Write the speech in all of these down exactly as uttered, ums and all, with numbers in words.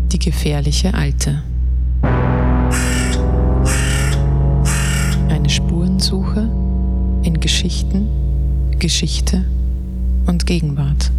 Die gefährliche Alte. Eine Spurensuche in Geschichten, Geschichte und Gegenwart.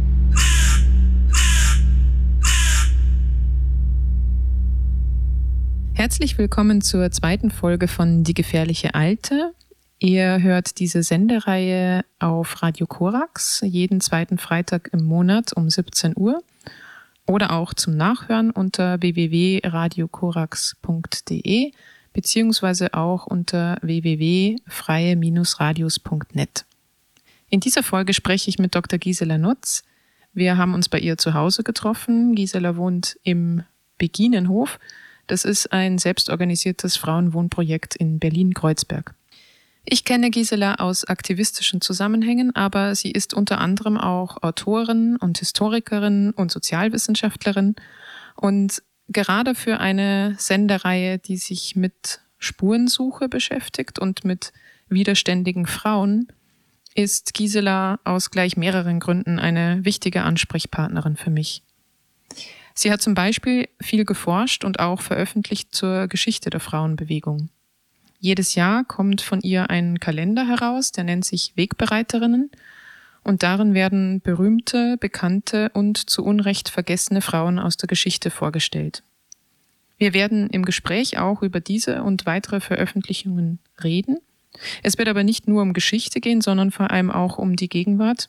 Herzlich willkommen zur zweiten Folge von Die gefährliche Alte. Ihr hört diese Sendereihe auf Radio Korax jeden zweiten Freitag im Monat um siebzehn Uhr oder auch zum Nachhören unter w w w punkt radio korax punkt d e beziehungsweise auch unter w w w punkt freie radios punkt net. In dieser Folge spreche ich mit Doktor Gisela Nutz. Wir haben uns bei ihr zu Hause getroffen. Gisela wohnt im Beginenhof. Das ist ein selbstorganisiertes Frauenwohnprojekt in Berlin-Kreuzberg. Ich kenne Gisela aus aktivistischen Zusammenhängen, aber sie ist unter anderem auch Autorin und Historikerin und Sozialwissenschaftlerin. Und gerade für eine Sendereihe, die sich mit Spurensuche beschäftigt und mit widerständigen Frauen, ist Gisela aus gleich mehreren Gründen eine wichtige Ansprechpartnerin für mich. Sie hat zum Beispiel viel geforscht und auch veröffentlicht zur Geschichte der Frauenbewegung. Jedes Jahr kommt von ihr ein Kalender heraus, der nennt sich Wegbereiterinnen, und darin werden berühmte, bekannte und zu Unrecht vergessene Frauen aus der Geschichte vorgestellt. Wir werden im Gespräch auch über diese und weitere Veröffentlichungen reden. Es wird aber nicht nur um Geschichte gehen, sondern vor allem auch um die Gegenwart.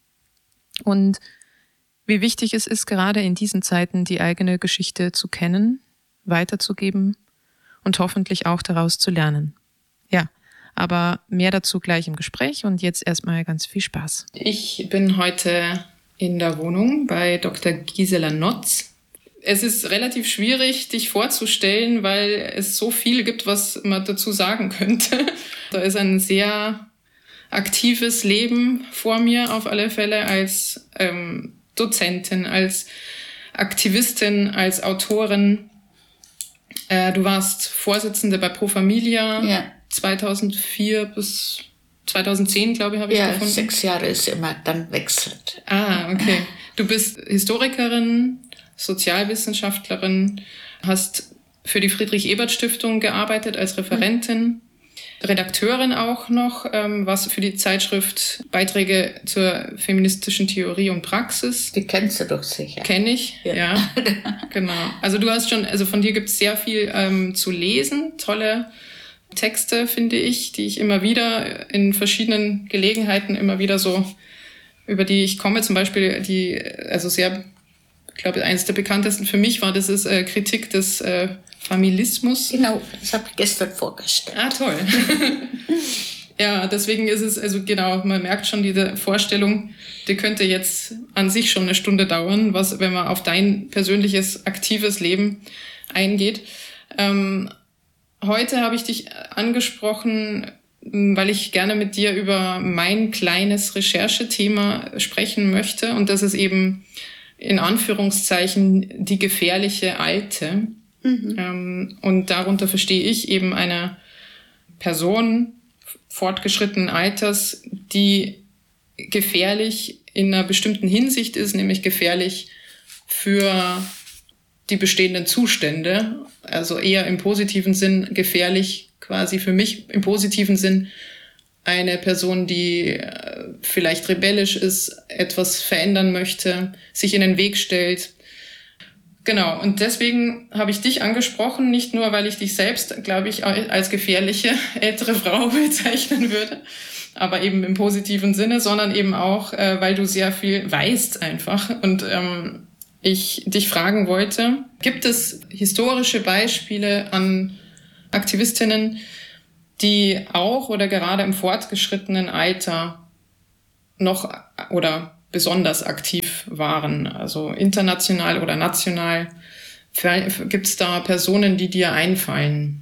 Und wie wichtig es ist, gerade in diesen Zeiten die eigene Geschichte zu kennen, weiterzugeben und hoffentlich auch daraus zu lernen. Ja, aber mehr dazu gleich im Gespräch und jetzt erstmal ganz viel Spaß. Ich bin heute in der Wohnung bei Doktor Gisela Nutz. Es ist relativ schwierig, dich vorzustellen, weil es so viel gibt, was man dazu sagen könnte. Da ist ein sehr aktives Leben vor mir auf alle Fälle als ähm, Dozentin, als Aktivistin, als Autorin. Äh, du warst Vorsitzende bei Pro Familia, ja. zweitausendvier bis zweitausendzehn, glaube ich, habe ich ja, gefunden. Ja, sechs Jahre ist immer, dann wechselt. Ah, okay. Du bist Historikerin, Sozialwissenschaftlerin, hast für die Friedrich-Ebert-Stiftung gearbeitet als Referentin. Mhm. Redakteurin auch noch, ähm, was für die Zeitschrift Beiträge zur feministischen Theorie und Praxis. Die kennst du doch sicher. Kenn ich, ja. ja. Genau. Also du hast schon, also von dir gibt es sehr viel ähm, zu lesen, tolle Texte, finde ich, die ich immer wieder in verschiedenen Gelegenheiten immer wieder so, über die ich komme, zum Beispiel die, also sehr, ich glaube, eines der bekanntesten für mich war, das ist äh, Kritik des äh, Familismus. Genau, das habe ich gestern vorgestellt. Ah, toll. Ja, deswegen ist es, also genau, man merkt schon, diese Vorstellung, die könnte jetzt an sich schon eine Stunde dauern, was, wenn man auf dein persönliches, aktives Leben eingeht. Ähm, heute habe ich dich angesprochen, weil ich gerne mit dir über mein kleines Recherchethema sprechen möchte. Und das ist eben in Anführungszeichen die gefährliche Alte. Mhm. Ähm, und darunter verstehe ich eben eine Person fortgeschrittenen Alters, die gefährlich in einer bestimmten Hinsicht ist, nämlich gefährlich für die bestehenden Zustände, also eher im positiven Sinn gefährlich quasi für mich im positiven Sinn eine Person, die vielleicht rebellisch ist, etwas verändern möchte, sich in den Weg stellt. Genau, und deswegen habe ich dich angesprochen, nicht nur, weil ich dich selbst, glaube ich, als gefährliche ältere Frau bezeichnen würde, aber eben im positiven Sinne, sondern eben auch, äh, weil du sehr viel weißt einfach. Und ähm, ich dich fragen wollte, gibt es historische Beispiele an Aktivistinnen, die auch oder gerade im fortgeschrittenen Alter noch oder besonders aktiv waren, also international oder national? Gibt es da Personen, die dir einfallen?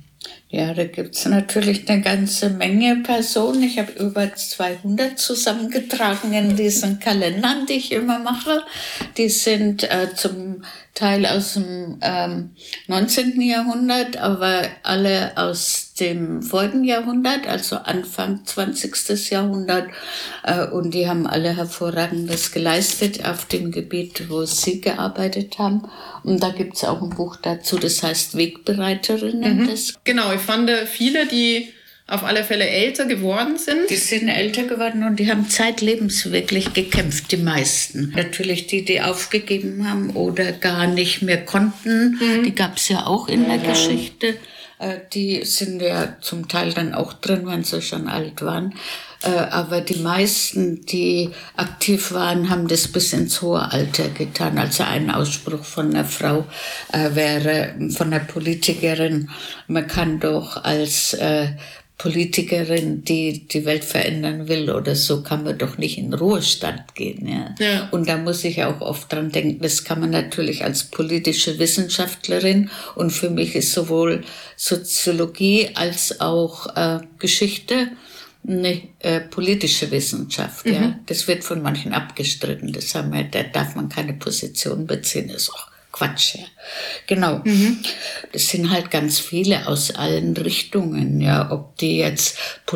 Ja, da gibt's natürlich eine ganze Menge Personen. Ich habe über zweihundert zusammengetragen in diesen Kalendern, die ich immer mache. Die sind äh, zum Teil aus dem ähm, neunzehnten Jahrhundert, aber alle aus dem vorigen Jahrhundert, also Anfang zwanzigsten Jahrhundert. Äh, und die haben alle Hervorragendes geleistet auf dem Gebiet, wo sie gearbeitet haben. Und da gibt's auch ein Buch dazu, das heißt Wegbereiterinnen. Mhm. Das Genau, ich fand viele, die auf alle Fälle älter geworden sind. Die sind älter geworden und die haben zeitlebens wirklich gekämpft, die meisten. Natürlich die, die aufgegeben haben oder gar nicht mehr konnten, mhm. die gab es ja auch in der Geschichte. Die sind ja zum Teil dann auch drin, wenn sie schon alt waren. Aber die meisten, die aktiv waren, haben das bis ins hohe Alter getan. Also ein Ausspruch von einer Frau äh, wäre, von einer Politikerin, man kann doch als äh, Politikerin, die die Welt verändern will oder so, kann man doch nicht in Ruhestand gehen. Ja. Ja. Und da muss ich auch oft dran denken, das kann man natürlich als politische Wissenschaftlerin, und für mich ist sowohl Soziologie als auch äh, Geschichte eine äh, politische Wissenschaft. Mhm. Ja. Das wird von manchen abgestritten. Das haben wir, da darf man keine Position beziehen. Das ist auch Quatsch, ja. Genau. Mhm. Das sind halt ganz viele aus allen Richtungen, ja. Ob die jetzt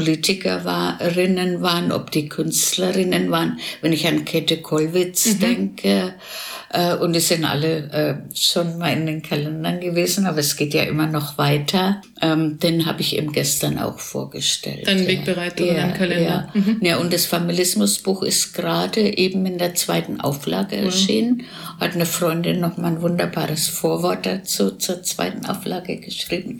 Politikerinnen waren, ob die Künstlerinnen waren. Wenn ich an Käthe Kollwitz mhm. denke, äh, und es sind alle äh, schon mal in den Kalendern gewesen, aber es geht ja immer noch weiter. Ähm, den habe ich eben gestern auch vorgestellt. Dein Wegbereiterinnen-Kalender. Ja, ja. Mhm. Ja, und das Feminismusbuch ist gerade eben in der zweiten Auflage mhm. erschienen. Hat eine Freundin noch mal ein wunderbares Vorwort dazu zur zweiten Auflage geschrieben.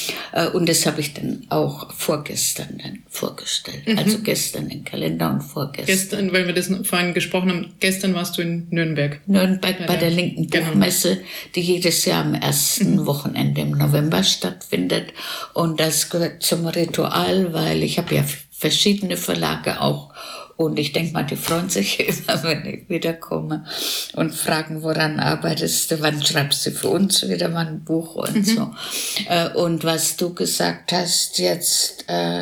Und das habe ich dann auch vorgestern dann vorgestellt. Mhm. Also gestern im Kalender und vorgestern. Gestern, weil wir das vorhin gesprochen haben, gestern warst du in Nürnberg. Nürnberg bei der linken Buchmesse, die jedes Jahr am ersten mhm. Wochenende im November stattfindet. Und das gehört zum Ritual, weil ich habe ja verschiedene Verlage auch. Und ich denke mal, die freuen sich immer, wenn ich wiederkomme und fragen, woran arbeitest du, wann schreibst du für uns wieder mal ein Buch und mhm. so. Und was du gesagt hast jetzt, äh,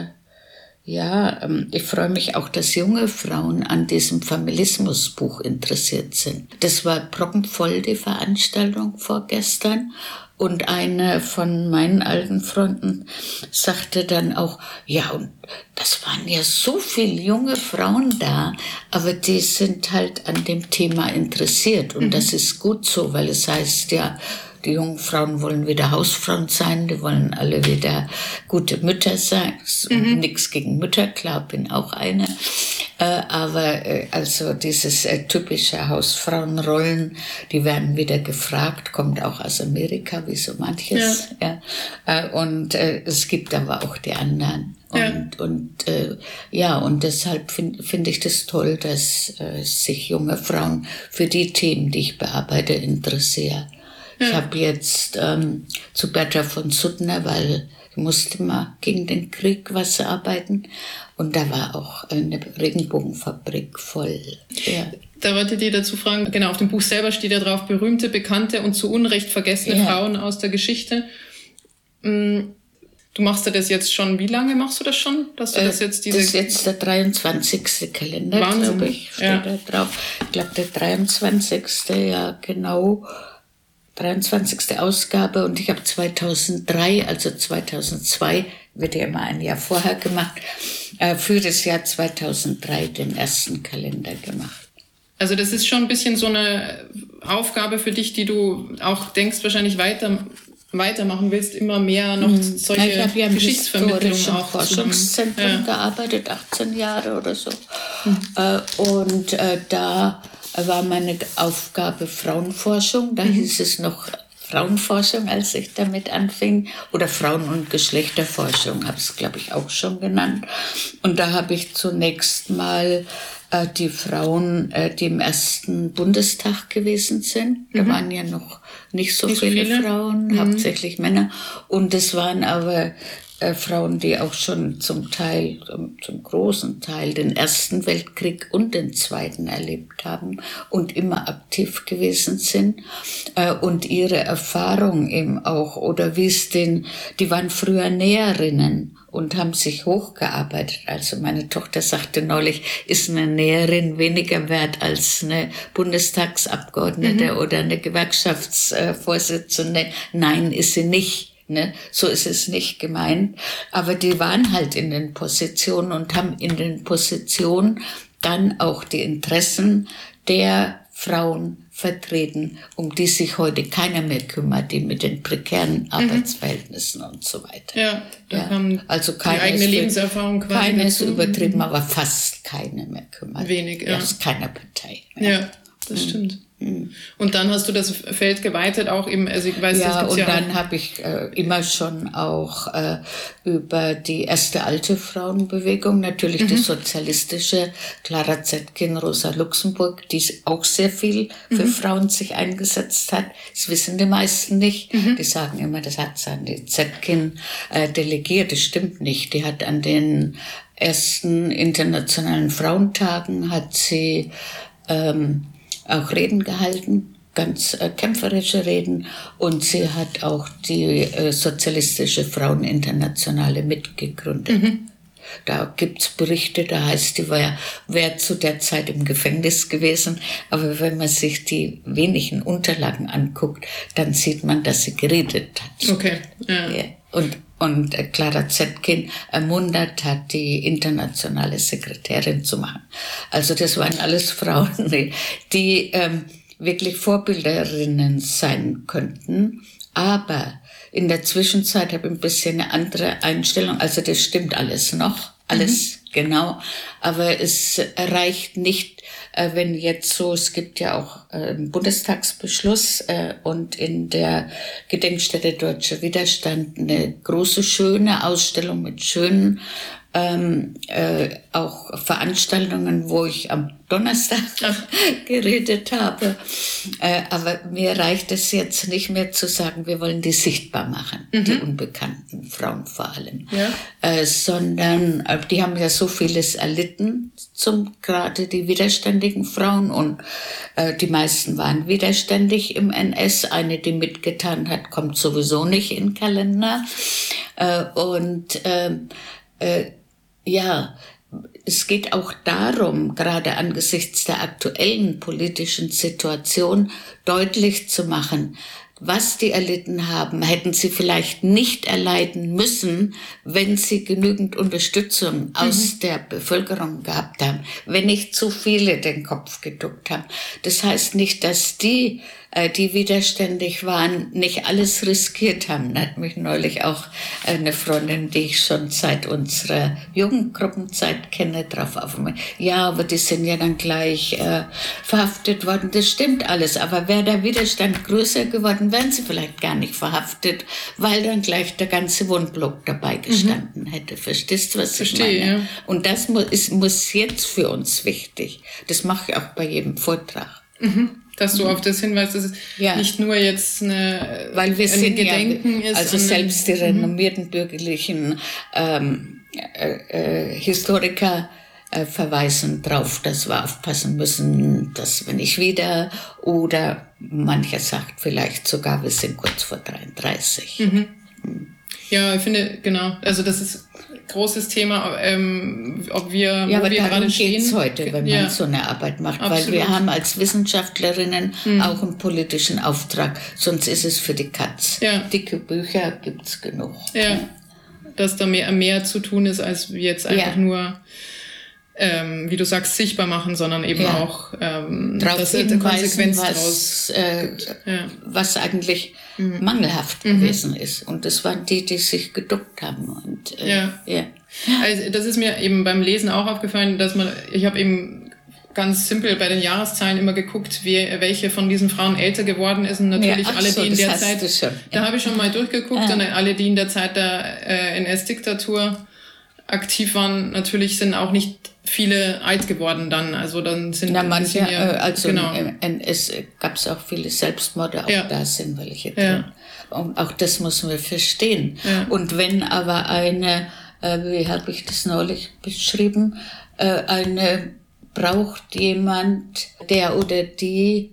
ja, ich freue mich auch, dass junge Frauen an diesem Feminismusbuch interessiert sind. Das war proppenvoll, die Veranstaltung vorgestern. Und eine von meinen alten Freunden sagte dann auch, ja, und das waren ja so viele junge Frauen da, aber die sind halt an dem Thema interessiert. Und mhm. das ist gut so, weil es heißt ja, die jungen Frauen wollen wieder Hausfrauen sein, die wollen alle wieder gute Mütter sein. Mhm. Nichts gegen Mütter, klar, bin auch eine. Äh, aber äh, also dieses äh, typische Hausfrauenrollen, die werden wieder gefragt, kommt auch aus Amerika, wie so manches. Ja. Ja. Äh, und äh, es gibt aber auch die anderen. Und, ja. und äh, ja, und deshalb finde find ich das toll, dass äh, sich junge Frauen für die Themen, die ich bearbeite, interessieren. Ja. Ich habe jetzt ähm, zu Bertha von Suttner, weil ich musste mal gegen den Krieg was arbeiten. Und da war auch eine Regenbogenfabrik voll. Ja. Da wollte ich dir dazu fragen, genau, auf dem Buch selber steht ja drauf, berühmte, bekannte und zu Unrecht vergessene ja. Frauen aus der Geschichte. Du machst ja das jetzt schon, wie lange machst du das schon? Dass du äh, das jetzt diese das ist jetzt der dreiundzwanzigste Kalender, glaube ich, steht ja. da drauf. Ich glaube, der dreiundzwanzigste, ja genau. dreiundzwanzigste Ausgabe, und ich habe zweitausenddrei, also zweitausendzwei, wird ja immer ein Jahr vorher gemacht, äh, für das Jahr zweitausenddrei den ersten Kalender gemacht. Also das ist schon ein bisschen so eine Aufgabe für dich, die du auch denkst, wahrscheinlich weiter, weitermachen willst, immer mehr noch mhm. solche ich habe ja im Geschichtsvermittlung auch Forschungszentrum ja. gearbeitet, achtzehn Jahre oder so. Mhm. Äh, und äh, da war meine Aufgabe Frauenforschung. Da mhm. hieß es noch Frauenforschung, als ich damit anfing. Oder Frauen- und Geschlechterforschung, habe ich es, glaube ich, auch schon genannt. Und da habe ich zunächst mal äh, die Frauen, äh, die im ersten Bundestag gewesen sind. Da mhm. waren ja noch nicht so nicht viele, viele Frauen, mhm. hauptsächlich Männer. Und es waren aber äh, Frauen, die auch schon zum Teil, zum, zum großen Teil den Ersten Weltkrieg und den Zweiten erlebt haben und immer aktiv gewesen sind äh, und ihre Erfahrung eben auch, oder wie es den, die waren früher Näherinnen und haben sich hochgearbeitet. Also meine Tochter sagte neulich, ist eine Näherin weniger wert als eine Bundestagsabgeordnete mhm. oder eine Gewerkschaftsvorsitzende? Nein, ist sie nicht. Ne? So ist es nicht gemeint. Aber die waren halt in den Positionen und haben in den Positionen dann auch die Interessen der Frauen vertreten, um die sich heute keiner mehr kümmert, die mit den prekären mhm. Arbeitsverhältnissen und so weiter. Ja, da ja. kam also die eigene ist, Lebenserfahrung quasi keine ist dazu. übertrieben, aber fast keine mehr kümmert. Wenig, ja. Aus keiner Partei. Ja, ja das mhm. stimmt. Und dann hast du das Feld geweitet auch eben, also ich weiß, ja, das gibt's und ja dann habe ich äh, immer schon auch äh, über die erste alte Frauenbewegung, natürlich mhm. die sozialistische, Clara Zetkin, Rosa Luxemburg, die auch sehr viel für mhm. Frauen sich eingesetzt hat. Das wissen die meisten nicht. Mhm. Die sagen immer, das hat die Zetkin äh, delegiert. Das stimmt nicht. Die hat an den ersten internationalen Frauentagen hat sie ähm, auch Reden gehalten, ganz äh, kämpferische Reden, und sie hat auch die äh, sozialistische Fraueninternationale mitgegründet. Mhm. Da gibt's Berichte, da heißt, die war, wäre zu der Zeit im Gefängnis gewesen, aber wenn man sich die wenigen Unterlagen anguckt, dann sieht man, dass sie geredet hat. Okay, ja. Ja. Und Und Clara Zetkin ermuntert hat, die internationale Sekretärin zu machen. Also das waren alles Frauen, die, die ähm, wirklich Vorbilderinnen sein könnten. Aber in der Zwischenzeit habe ich ein bisschen eine andere Einstellung. Also das stimmt alles noch, alles mhm. genau. Aber es reicht nicht, äh, wenn jetzt so, es gibt ja auch äh, einen Bundestagsbeschluss äh, und in der Gedenkstätte Deutscher Widerstand eine große, schöne Ausstellung mit schönen ähm, äh, auch Veranstaltungen, wo ich am Donnerstag geredet habe. Äh, aber mir reicht es jetzt nicht mehr zu sagen, wir wollen die sichtbar machen, mhm. die unbekannten Frauen vor allem. Ja. Äh, sondern äh, die haben ja so vieles erlitten, zum gerade die widerständigen Frauen. Und äh, die meisten waren widerständig im N S. Eine, die mitgetan hat, kommt sowieso nicht in den Kalender. Äh, und äh, äh, ja, es geht auch darum, gerade angesichts der aktuellen politischen Situation deutlich zu machen, was die erlitten haben, hätten sie vielleicht nicht erleiden müssen, wenn sie genügend Unterstützung aus mhm. der Bevölkerung gehabt haben, wenn nicht zu viele den Kopf geduckt haben. Das heißt nicht, dass die, äh, die widerständig waren, nicht alles riskiert haben. Da hat mich neulich auch eine Freundin, die ich schon seit unserer Jugendgruppenzeit kenne, drauf aufmerksam. Ja, aber die sind ja dann gleich äh, verhaftet worden. Das stimmt alles. Aber wäre der Widerstand größer geworden, wären sie vielleicht gar nicht verhaftet, weil dann gleich der ganze Wohnblock dabei gestanden mhm. hätte. Verstehst du, was Verstehe, ich meine? Ja. Und das muss, ist, muss jetzt für uns wichtig. Das mache ich auch bei jedem Vortrag. Mhm. Dass du mhm. auf das hinweist, dass es ja. nicht nur jetzt eine, weil wir ein sind Gedenken ja, ist. Also selbst die renommierten bürgerlichen ähm, äh, äh, Historiker Äh, verweisen drauf, dass wir aufpassen müssen, dass wir nicht wieder, oder mancher sagt vielleicht sogar, wir sind kurz vor dreiunddreißig. Mhm. Mhm. Ja, ich finde, genau, also das ist ein großes Thema, ähm, ob wir, ja, wo wir gerade stehen. Ja, aber heute, wenn ja. man so eine Arbeit macht, Absolut. Weil wir haben als Wissenschaftlerinnen mhm. auch einen politischen Auftrag, sonst ist es für die Katz. Ja. Dicke Bücher gibt's genug. Ja, ja. Dass da mehr, mehr zu tun ist, als jetzt einfach ja. nur Ähm, wie du sagst, sichtbar machen, sondern eben ja. auch ähm, dass eine Konsequenz was, daraus äh, ja. was eigentlich mhm. mangelhaft mhm. gewesen ist. Und das waren die, die sich geduckt haben. Und, äh, ja. ja. Also das ist mir eben beim Lesen auch aufgefallen, dass man, ich habe eben ganz simpel bei den Jahreszahlen immer geguckt, wie, welche von diesen Frauen älter geworden ist, und natürlich ja, alle, so, die in der Zeit, schon. da habe ich schon mal durchgeguckt, ah. und alle, die in der Zeit der äh, N S-Diktatur aktiv waren, natürlich sind auch nicht viele alt geworden dann. Also dann sind Na, manche, ja, also genau. im N S gab es auch viele Selbstmorde, auch ja. da sind welche drin. Ja. Und auch das müssen wir verstehen. Ja. Und wenn aber eine, äh, wie habe ich das neulich beschrieben, äh, eine braucht jemand, der oder die